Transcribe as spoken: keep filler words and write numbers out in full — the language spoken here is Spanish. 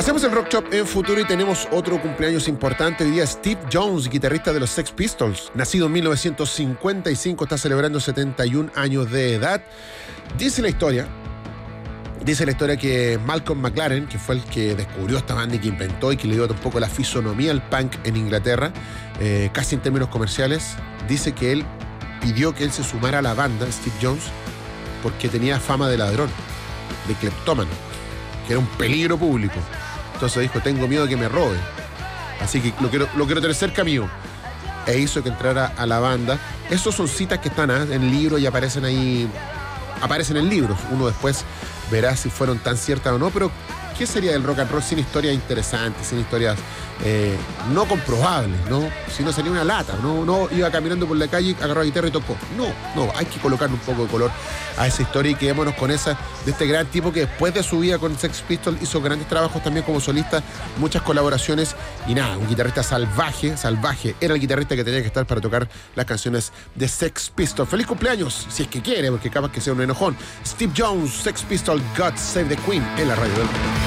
Hacemos el Rock Shop en futuro y tenemos otro cumpleaños importante. Hoy día Steve Jones, guitarrista de los Sex Pistols, nacido en mil novecientos cincuenta y cinco, está celebrando setenta y un años de edad. Dice la historia, dice la historia que Malcolm McLaren, que fue el que descubrió esta banda y que inventó y que le dio un poco la fisonomía al punk en Inglaterra, eh, casi en términos comerciales, dice que él pidió que él se sumara a la banda, Steve Jones, porque tenía fama de ladrón, de cleptómano, que era un peligro público. Entonces dijo, tengo miedo de que me robe, así que lo quiero, lo quiero tener cerca mío. E hizo que entrara a la banda. Esos son citas que están ¿eh? en el libro y aparecen ahí, aparecen en libros. Uno después verá si fueron tan ciertas o no, pero ¿qué sería del rock and roll sin historias interesantes, sin historias eh, no comprobables, ¿no? Si no sería una lata, ¿no? No iba caminando por la calle, agarró la guitarra y tocó. No, no, hay que colocarle un poco de color a esa historia y quedémonos con esa de este gran tipo que después de su vida con Sex Pistols hizo grandes trabajos también como solista, muchas colaboraciones y nada, un guitarrista salvaje, salvaje. Era el guitarrista que tenía que estar para tocar las canciones de Sex Pistols. ¡Feliz cumpleaños! Si es que quiere, porque capaz que sea un enojón. Steve Jones, Sex Pistols, God Save the Queen, en la radio del mundo.